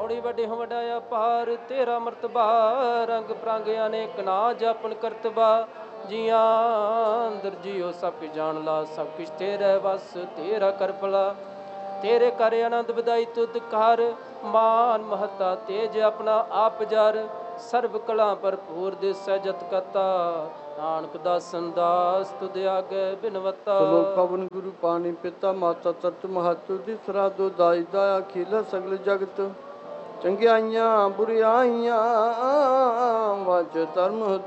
ਸੋਹਣੀ ਵੱਡੇ ਹੋ ਵਡਾਇਆ ਪਾਰ ਤੇਰਾ ਮਰਤਬਾ ਰੰਗ ਪ੍ਰੰਗ ਅਨੇਕ ਨਾ ਜਾਪਨ ਕਰਤਬਾ ਜੀਆਂ ਅੰਦਰ ਜੀਓ ਸਭ ਕੁਝ ਜਾਣ ਲਾ ਸਭ ਕੁਛ ਤੇਰੇ ਵਸ ਤੇਰਾ ਕਰ ਭਲਾ ਤੇਰੇ ਕਰ ਆਨੰਦ ਵਧਾਈ ਤੁਧ ਕਰ ਮਾਨ ਮਹਤਾ ਤੇਜ ਆਪਣਾ ਆਪ ਜਰ ਸਰਬ ਕਲਾ ਭਰਪੂਰ ਦਿਸੈ ਜਤ ਕਤਾ ਨਾਨਕ ਦਾਸਨ ਦਾਸ ਤੁਧ ਆਗੇ ਬਿਨਵਤਾ ਲੋਕ ਪਵਨ ਗੁਰੂ ਪਾਣੀ ਪਿਤਾ ਮਾਤਾ ਤਤ ਮਹਤੁ ਦੀ ਸਰਾਦੋ ਦਾਈ ਦਾ ਅਖੀਲਾ ਸਗਲ ਜਗਤ ਚੰਗਿਆਈਆਂ ਬੁਰਿਆਈਆਂ ਵਜ ਧਰਮ